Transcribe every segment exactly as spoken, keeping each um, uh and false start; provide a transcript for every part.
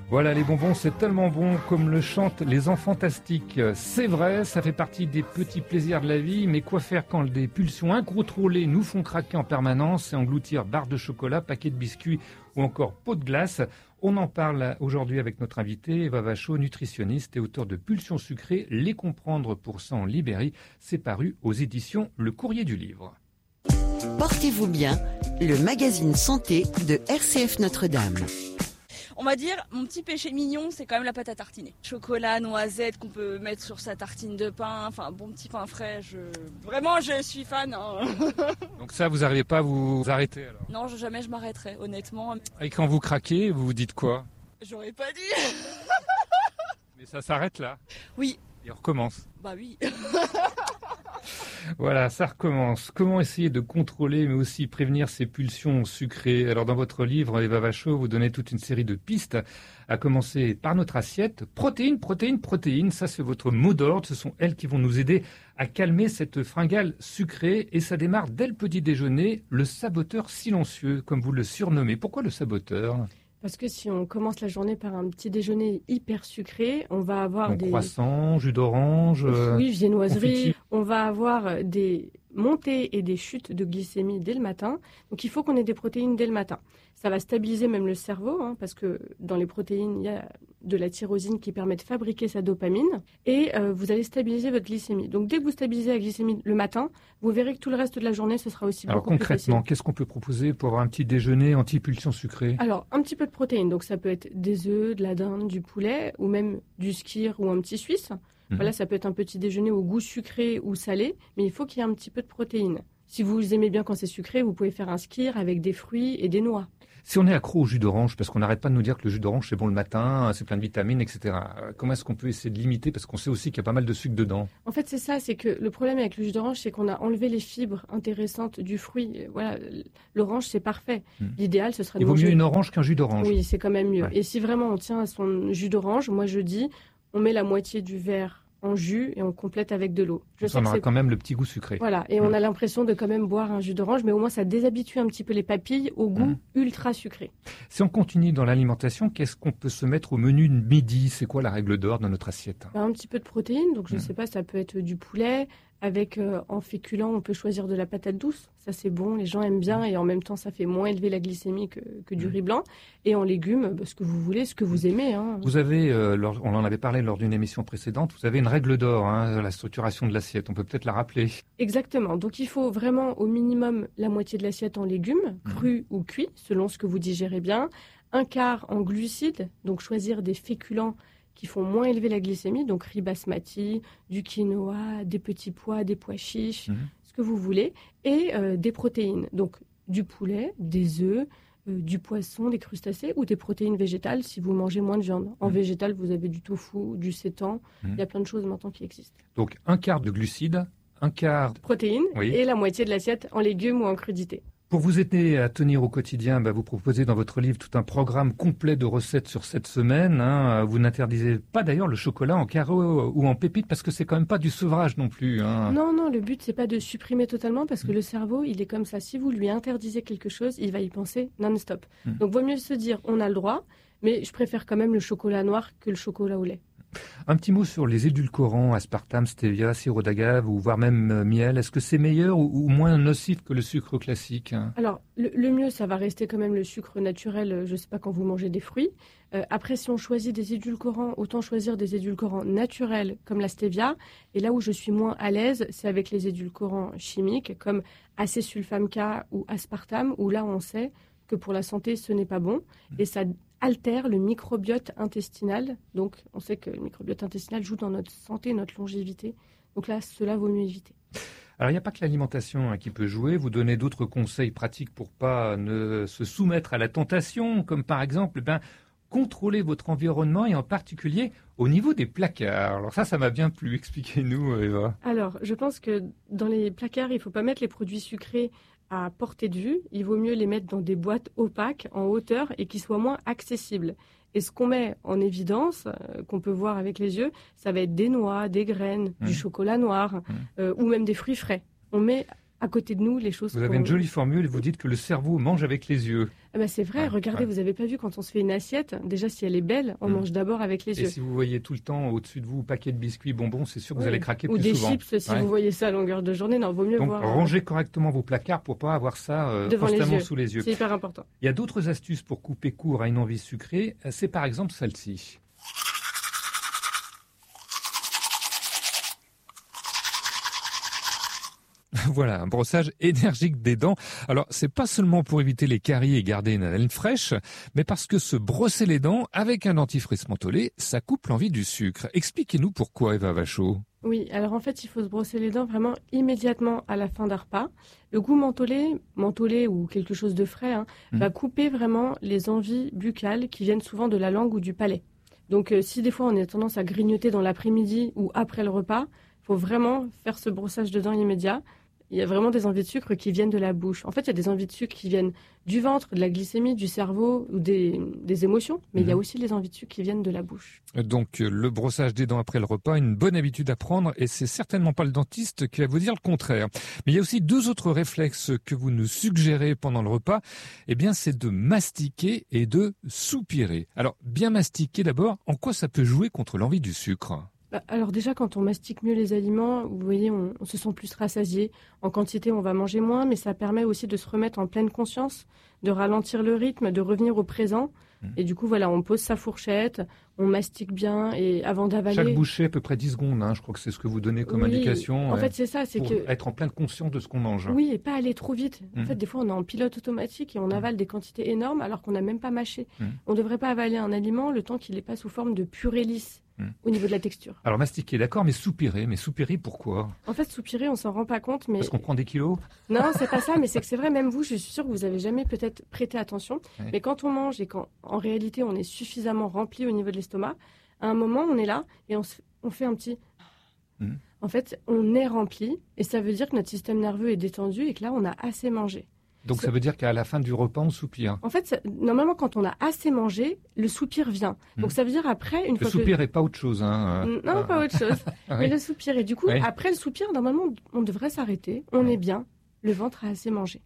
Voilà, les bonbons, c'est tellement bon comme le chantent les enfants fantastiques. C'est vrai, ça fait partie des petits plaisirs de la vie, mais quoi faire quand des pulsions incontrôlées nous font craquer en permanence et engloutir barres de chocolat, paquets de biscuits ou encore pots de glace? On en parle aujourd'hui avec notre invité, Eva Vachon, nutritionniste et auteur de Pulsions sucrées, les comprendre pour s'en libérer. C'est paru aux éditions Le Courrier du Livre. Portez-vous bien, le magazine santé de R C F Notre-Dame. On va dire, mon petit péché mignon, c'est quand même la pâte à tartiner. Chocolat, noisette qu'on peut mettre sur sa tartine de pain, enfin un bon petit pain frais. Je... Vraiment, je suis fan. Hein. Donc ça, vous n'arrivez pas à vous arrêter alors? Non, je, jamais je m'arrêterai, honnêtement. Et quand vous craquez, vous vous dites quoi? J'aurais pas dit. Mais ça s'arrête là? Oui. Et on recommence? Bah oui. Voilà, ça recommence. Comment essayer de contrôler, mais aussi prévenir ces pulsions sucrées? Alors, dans votre livre, Eva Vachon, vous donnez toute une série de pistes, à commencer par notre assiette. Protéines, protéines, protéines, ça c'est votre mot d'ordre. Ce sont elles qui vont nous aider à calmer cette fringale sucrée. Et ça démarre dès le petit déjeuner, le saboteur silencieux, comme vous le surnommez. Pourquoi le saboteur? Parce que si on commence la journée par un petit déjeuner hyper sucré, on va avoir Donc, des... croissants, jus d'orange... Euh, oui, viennoiserie. Confetti. On va avoir des montées et des chutes de glycémie dès le matin. Donc, il faut qu'on ait des protéines dès le matin. Ça va stabiliser même le cerveau, hein, parce que dans les protéines, il y a de la tyrosine qui permet de fabriquer sa dopamine. Et euh, vous allez stabiliser votre glycémie. Donc, dès que vous stabilisez la glycémie le matin, vous verrez que tout le reste de la journée, ce sera aussi Alors, beaucoup plus facile. concrètement, qu'est-ce qu'on peut proposer pour avoir un petit déjeuner anti-pulsion sucrée? Alors, un petit peu de protéines. Donc, ça peut être des œufs, de la dinde, du poulet, ou même du skyr ou un petit suisse. Mmh. Voilà, ça peut être un petit déjeuner au goût sucré ou salé, mais il faut qu'il y ait un petit peu de protéines. Si vous aimez bien quand c'est sucré, vous pouvez faire un skyr avec des fruits et des noix. Si on est accro au jus d'orange, parce qu'on n'arrête pas de nous dire que le jus d'orange c'est bon le matin, c'est plein de vitamines, et cetera. Comment est-ce qu'on peut essayer de limiter, parce qu'on sait aussi qu'il y a pas mal de sucre dedans? En fait, c'est ça, c'est que le problème avec le jus d'orange, c'est qu'on a enlevé les fibres intéressantes du fruit. Voilà, l'orange c'est parfait. Mmh. L'idéal, ce serait de Il vaut manger... mieux une orange qu'un jus d'orange. Oui, c'est quand même mieux. Ouais. Et si vraiment on tient à son jus d'orange, moi je dis, on met la moitié du verre en jus et on complète avec de l'eau. Je sais on aura quand même le petit goût sucré. Voilà, et mmh. on a l'impression de quand même boire un jus d'orange, mais au moins ça déshabitue un petit peu les papilles au goût mmh. ultra sucré. Si on continue dans l'alimentation, qu'est-ce qu'on peut se mettre au menu de midi? C'est quoi la règle d'or dans notre assiette? Ben, un petit peu de protéines, donc je ne mmh. sais pas, ça peut être du poulet. Avec euh, en féculent, on peut choisir de la patate douce. Ça, c'est bon, les gens aiment bien et en même temps, ça fait moins élever la glycémie que, que du mmh. riz blanc. Et en légumes, bah, ce que vous voulez, ce que vous aimez. Hein. Vous avez, euh, lors, on en avait parlé lors d'une émission précédente, vous avez une règle d'or, hein, la structuration de l'assiette. On peut peut-être la rappeler. Exactement. Donc, il faut vraiment au minimum la moitié de l'assiette en légumes, crus mmh. ou cuits, selon ce que vous digérez bien. Un quart en glucides, donc choisir des féculents qui font moins élever la glycémie, donc riz basmati, du quinoa, des petits pois, des pois chiches, mmh. ce que vous voulez, et euh, des protéines, donc du poulet, des œufs, euh, du poisson, des crustacés ou des protéines végétales si vous mangez moins de viande. En mmh. végétal, vous avez du tofu, du sétan, mmh. il y a plein de choses maintenant qui existent. Donc un quart de glucides, un quart de protéines oui. et la moitié de l'assiette en légumes ou en crudités. Pour vous aider à tenir au quotidien, bah, vous proposez dans votre livre tout un programme complet de recettes sur cette semaine. Hein. Vous n'interdisez pas d'ailleurs le chocolat en carreaux ou en pépites parce que c'est quand même pas du sevrage non plus. Hein. Non, non, le but c'est pas de supprimer totalement parce que mmh. le cerveau il est comme ça. Si vous lui interdisez quelque chose, il va y penser non-stop. Mmh. Donc vaut mieux se dire on a le droit, mais je préfère quand même le chocolat noir que le chocolat au lait. Un petit mot sur les édulcorants, aspartame, stevia, sirop d'agave ou voire même euh, miel. Est-ce que c'est meilleur ou, ou moins nocif que le sucre classique? Alors, le, le mieux, ça va rester quand même le sucre naturel, je ne sais pas, quand vous mangez des fruits. Euh, après, si on choisit des édulcorants, autant choisir des édulcorants naturels comme la stevia. Et là où je suis moins à l'aise, c'est avec les édulcorants chimiques comme acésulfame K ou aspartame, où là, on sait que pour la santé, ce n'est pas bon. Et ça altère le microbiote intestinal. Donc, on sait que le microbiote intestinal joue dans notre santé, notre longévité. Donc là, cela vaut mieux éviter. Alors, il n'y a pas que l'alimentation hein, qui peut jouer. Vous donnez d'autres conseils pratiques pour pas ne se soumettre à la tentation, comme par exemple, ben, contrôler votre environnement et en particulier au niveau des placards. Alors ça, ça m'a bien plu. Expliquez-nous, Eva. Alors, je pense que dans les placards, il ne faut pas mettre les produits sucrés à portée de vue, il vaut mieux les mettre dans des boîtes opaques, en hauteur et qui soient moins accessibles. Et ce qu'on met en évidence, euh, qu'on peut voir avec les yeux, ça va être des noix, des graines, mmh. du chocolat noir mmh. euh, ou même des fruits frais. On met à côté de nous les choses... Vous avez une jolie formule et vous dites que le cerveau mange avec les yeux. Ah bah c'est vrai, Ouais, regardez, ouais. vous avez pas vu quand on se fait une assiette, déjà si elle est belle, on Mm. mange d'abord avec les Et yeux. si vous voyez tout le temps au-dessus de vous paquet de biscuits, bonbons, c'est sûr que vous Oui. allez craquer Ou plus des souvent. chips, si Ouais. vous voyez ça à longueur de journée, non, vaut mieux Donc voir euh, rangez correctement vos placards pour pas avoir ça euh, devant les constamment yeux. sous les yeux. C'est hyper important. Il y a d'autres astuces pour couper court à une envie sucrée, c'est par exemple celle-ci. Voilà, un brossage énergique des dents. Alors, c'est pas seulement pour éviter les caries et garder une haleine fraîche, mais parce que se brosser les dents avec un dentifrice mentholé, ça coupe l'envie du sucre. Expliquez-nous pourquoi, Eva Vachot. Oui, alors en fait, il faut se brosser les dents vraiment immédiatement à la fin d'un repas. Le goût mentholé, mentholé ou quelque chose de frais, hein, Mm. va couper vraiment les envies buccales qui viennent souvent de la langue ou du palais. Donc euh, si des fois on a tendance à grignoter dans l'après-midi ou après le repas, il faut vraiment faire ce brossage de dents immédiat. Il y a vraiment des envies de sucre qui viennent de la bouche. En fait, il y a des envies de sucre qui viennent du ventre, de la glycémie, du cerveau ou des, des émotions. Mais Mhm. il y a aussi les envies de sucre qui viennent de la bouche. Donc, euh, le brossage des dents après le repas, une bonne habitude à prendre, et c'est certainement pas le dentiste qui va vous dire le contraire. Mais il y a aussi deux autres réflexes que vous nous suggérez pendant le repas. Eh bien, c'est de mastiquer et de soupirer. Alors, bien mastiquer d'abord, en quoi ça peut jouer contre l'envie du sucre ? Bah, alors déjà, quand on mastique mieux les aliments, vous voyez, on, on se sent plus rassasié. En quantité, on va manger moins, mais ça permet aussi de se remettre en pleine conscience, de ralentir le rythme, de revenir au présent. Mmh. Et du coup, voilà, on pose sa fourchette, on mastique bien, et avant d'avaler... Chaque bouchée, à peu près dix secondes, hein, je crois que c'est ce que vous donnez comme Oui, indication. En ouais, fait, c'est ça, c'est pour que... être en pleine conscience de ce qu'on mange. Oui, et pas aller trop vite. En Mhm. fait, des fois, on est en pilote automatique et on avale des quantités énormes alors qu'on n'a même pas mâché. Mhm. On ne devrait pas avaler un aliment le temps qu'il n'est pas sous forme de purée lisse Mhm. au niveau de la texture. Alors, mastiquer, d'accord, mais soupirer, mais soupirer, pourquoi ? En fait, soupirer, on s'en rend pas compte, mais... Parce qu'on prend des kilos ? Non, c'est pas ça, mais c'est que c'est vrai, même vous, je suis sûre que vous avez jamais peut-être prêté attention. Ouais. Mais quand on mange et quand, en réalité, on est suffisamment rempli au niveau de l'estomac, à un moment, on est là et on, se- on fait un petit... Mhm. En fait, on est rempli et ça veut dire que notre système nerveux est détendu et que là, on a assez mangé. Donc, C'est- ça veut dire qu'à la fin du repas, on soupire. En fait, ça- normalement, quand on a assez mangé, le soupir vient. Mhm. Donc, ça veut dire après, une Le fois soupir n'est pas autre chose. Hein. que... euh, Non, ah, pas autre chose. ah, Mais oui. le soupir. Et du coup, Oui. après le soupir, normalement, on devrait s'arrêter. On Ouais. est bien. Le ventre a assez mangé.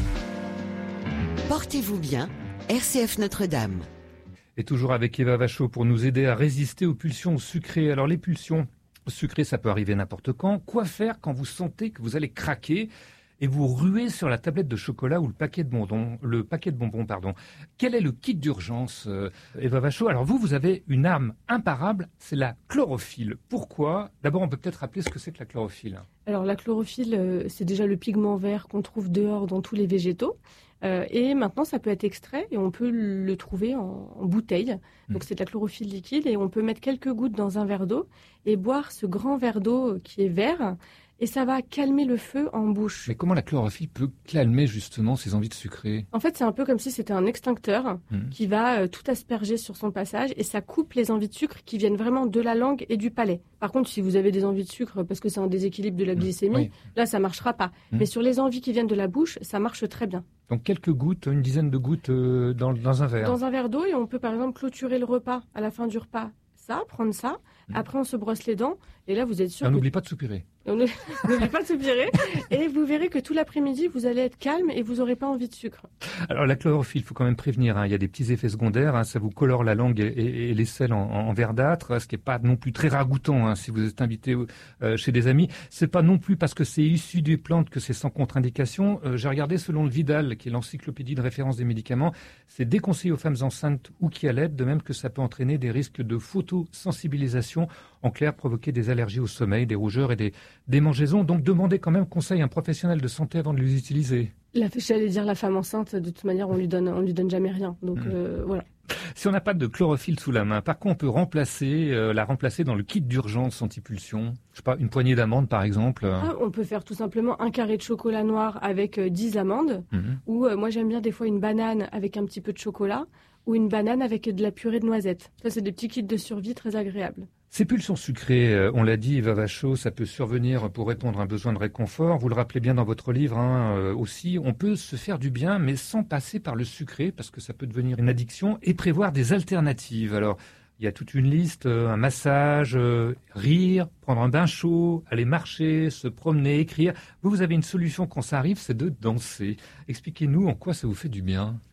Portez-vous bien, R C F Notre-Dame. Et toujours avec Eva Vachot pour nous aider à résister aux pulsions sucrées. Alors, les pulsions sucrées, ça peut arriver n'importe quand. Quoi faire quand vous sentez que vous allez craquer et vous ruez sur la tablette de chocolat ou le paquet de bonbons, le paquet de bonbons, pardon. Quel est le kit d'urgence, euh, Eva Vachot? Alors vous, vous avez une arme imparable, c'est la chlorophylle. Pourquoi? D'abord, on peut peut-être rappeler ce que c'est que la chlorophylle. Alors la chlorophylle, euh, c'est déjà le pigment vert qu'on trouve dehors dans tous les végétaux. Euh, et maintenant, ça peut être extrait et on peut le trouver en, en bouteille. Donc Mmh. c'est de la chlorophylle liquide et on peut mettre quelques gouttes dans un verre d'eau et boire ce grand verre d'eau qui est vert. Et ça va calmer le feu en bouche. Mais comment la chlorophylle peut calmer justement ces envies de sucrer? En fait, c'est un peu comme si c'était un extincteur Mmh. qui va euh, tout asperger sur son passage et ça coupe les envies de sucre qui viennent vraiment de la langue et du palais. Par contre, si vous avez des envies de sucre parce que c'est un déséquilibre de la glycémie, Oui. là, ça marchera pas. Mmh. Mais sur les envies qui viennent de la bouche, ça marche très bien. Donc quelques gouttes, une dizaine de gouttes euh, dans, dans un verre. Dans un verre d'eau, et on peut par exemple clôturer le repas à la fin du repas. Ça, prendre ça. Mmh. Après, on se brosse les dents. Et là, vous êtes Et sûr on que... n'oublie pas de soupirer. On ne- N'oublie pas de soupirer. Et vous verrez que tout l'après-midi, vous allez être calme et vous n'aurez pas envie de sucre. Alors la chlorophylle, il faut quand même prévenir, hein, il y a des petits effets secondaires, hein, ça vous colore la langue et, et- et les selles en, en verdâtre, ce qui n'est pas non plus très ragoûtant hein, si vous êtes invité euh, chez des amis. C'est pas non plus parce que c'est issu des plantes que c'est sans contre-indication. Euh, J'ai regardé selon le Vidal, qui est l'encyclopédie de référence des médicaments, c'est déconseillé aux femmes enceintes ou qui allaitent, de même que ça peut entraîner des risques de photosensibilisation, en clair provoquer des allergies au sommeil, des rougeurs et des démangeaisons. Donc demandez quand même conseil à un professionnel de santé avant de les utiliser. La, j'allais dire la femme enceinte, de toute manière, on lui donne, on lui donne jamais rien. Donc Mmh. euh, voilà. Si on n'a pas de chlorophylle sous la main, par quoi on peut remplacer, euh, la remplacer dans le kit d'urgence anti-pulsion? Je sais pas, une poignée d'amandes par exemple. Ah, on peut faire tout simplement un carré de chocolat noir avec euh, dix amandes. Mhm. Ou euh, moi j'aime bien des fois une banane avec un petit peu de chocolat. Ou une banane avec de la purée de noisettes. Ça, c'est des petits kits de survie très agréables. Ces pulsions sucrées, euh, on l'a dit, Eva Vachot, ça peut survenir pour répondre à un besoin de réconfort. Vous le rappelez bien dans votre livre hein, euh, aussi. On peut se faire du bien, mais sans passer par le sucré, parce que ça peut devenir une addiction, et prévoir des alternatives. Alors, il y a toute une liste, euh, un massage, euh, rire, prendre un bain chaud, aller marcher, se promener, écrire. Vous, vous avez une solution quand ça arrive, c'est de danser. Expliquez-nous en quoi ça vous fait du bien.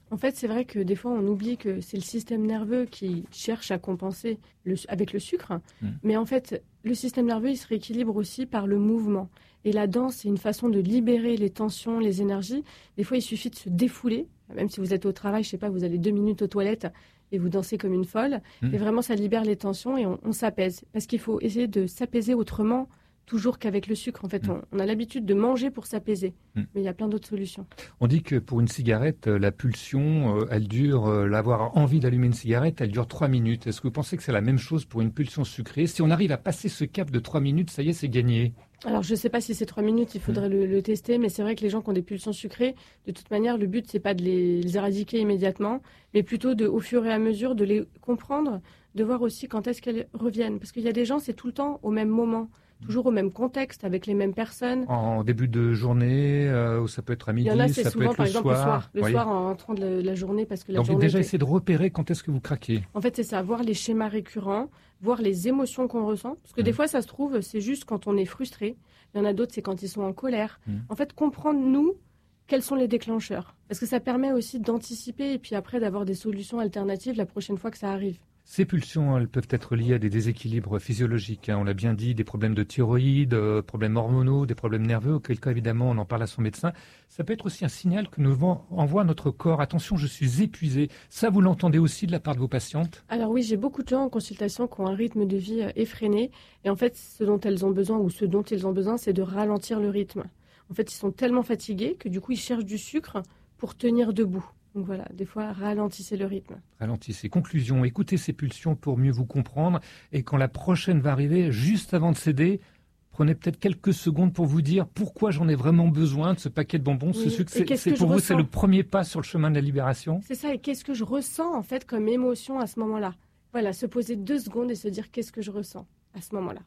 En fait, c'est vrai que des fois, on oublie que c'est le système nerveux qui cherche à compenser le, avec le sucre. Mmh. Mais en fait, le système nerveux, il se rééquilibre aussi par le mouvement. Et la danse, c'est une façon de libérer les tensions, les énergies. Des fois, il suffit de se défouler. Même si vous êtes au travail, je sais pas, vous allez deux minutes aux toilettes et vous dansez comme une folle. Mmh. Et vraiment, ça libère les tensions et on, on s'apaise. Parce qu'il faut essayer de s'apaiser autrement, toujours qu'avec le sucre. En fait, mmh. on, on a l'habitude de manger pour s'apaiser. Mmh. Mais il y a plein d'autres solutions. On dit que pour une cigarette, la pulsion, euh, elle dure, euh, l'avoir envie d'allumer une cigarette, elle dure trois minutes. Est-ce que vous pensez que c'est la même chose pour une pulsion sucrée ? Si on arrive à passer ce cap de trois minutes, ça y est, c'est gagné. Alors, je ne sais pas si c'est trois minutes, il faudrait mmh. le, le tester, mais c'est vrai que les gens qui ont des pulsions sucrées, de toute manière, le but, c'est pas de les, les éradiquer immédiatement, mais plutôt de, au fur et à mesure, de les comprendre, de voir aussi quand est-ce qu'elles reviennent. Parce qu'il y a des gens, c'est tout le temps au même moment, toujours au même contexte, avec les mêmes personnes. En début de journée, euh, ou ça peut être à midi, il y en a, c'est ça souvent, peut être par le exemple, soir. Le soir, le oui. soir en entrant de la, de la journée, parce que la Donc, journée... Donc déjà, était... essayer de repérer quand est-ce que vous craquez. En fait, c'est ça, voir les schémas récurrents, voir les émotions qu'on ressent. Parce que mmh. des fois, ça se trouve, c'est juste quand on est frustré. Il y en a d'autres, c'est quand ils sont en colère. Mmh. En fait, comprendre, nous, quels sont les déclencheurs. Parce que ça permet aussi d'anticiper et puis après d'avoir des solutions alternatives la prochaine fois que ça arrive. Ces pulsions, elles peuvent être liées à des déséquilibres physiologiques. Hein. On l'a bien dit, des problèmes de thyroïde, euh, problèmes hormonaux, des problèmes nerveux, auquel cas, évidemment, on en parle à son médecin. Ça peut être aussi un signal que nous envoie notre corps. Attention, je suis épuisé. Ça, vous l'entendez aussi de la part de vos patientes ? Alors oui, j'ai beaucoup de gens en consultation qui ont un rythme de vie effréné. Et en fait, ce dont elles ont besoin ou ce dont ils ont besoin, c'est de ralentir le rythme. En fait, ils sont tellement fatigués que du coup, ils cherchent du sucre pour tenir debout. Donc voilà, des fois, ralentissez le rythme. Ralentissez. Conclusion, écoutez ces pulsions pour mieux vous comprendre. Et quand la prochaine va arriver, juste avant de céder, prenez peut-être quelques secondes pour vous dire pourquoi j'en ai vraiment besoin de ce paquet de bonbons. Oui. Ce sucre, c'est, c'est pour vous, ressens. C'est le premier pas sur le chemin de la libération. C'est ça, et qu'est-ce que je ressens en fait comme émotion à ce moment-là ? Voilà, se poser deux secondes et se dire qu'est-ce que je ressens à ce moment-là.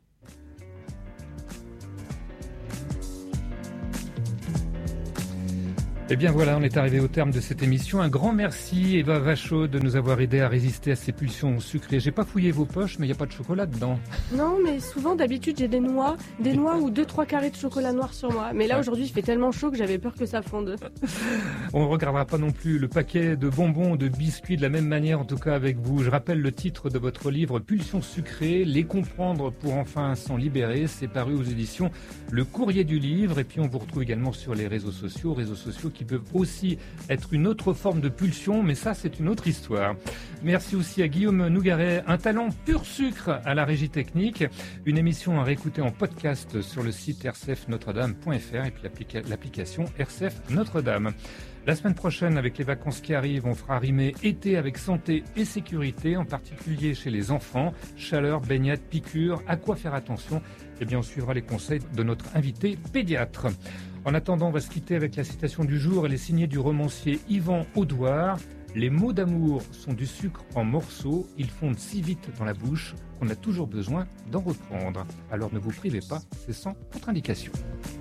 Eh bien voilà, on est arrivé au terme de cette émission. Un grand merci Eva Vachaud de nous avoir aidé à résister à ces pulsions sucrées. J'ai pas fouillé vos poches, mais il n'y a pas de chocolat dedans. Non, mais souvent d'habitude j'ai des noix, des noix ou deux trois carrés de chocolat noir sur moi. Mais là ouais. Aujourd'hui il fait tellement chaud que j'avais peur que ça fonde. On ne regardera pas non plus le paquet de bonbons, de biscuits de la même manière, en tout cas avec vous. Je rappelle le titre de votre livre Pulsions sucrées, les comprendre pour enfin s'en libérer. C'est paru aux éditions Le Courrier du Livre. Et puis on vous retrouve également sur les réseaux sociaux, réseaux sociaux qui peuvent aussi être une autre forme de pulsion, mais ça c'est une autre histoire. Merci aussi à Guillaume Nougaret, un talent pur sucre à la régie technique. Une émission à réécouter en podcast sur le site r c f notre dame point f r et puis l'applica- l'application R C F Notre-Dame. La semaine prochaine, avec les vacances qui arrivent, on fera rimer été avec santé et sécurité, en particulier chez les enfants. Chaleur, baignade, piqûres, à quoi faire attention ? Eh bien, on suivra les conseils de notre invité pédiatre. En attendant, on va se quitter avec la citation du jour. Elle est signée du romancier Yvan Audouard. Les mots d'amour sont du sucre en morceaux. Ils fondent si vite dans la bouche qu'on a toujours besoin d'en reprendre. Alors ne vous privez pas, c'est sans contre-indication.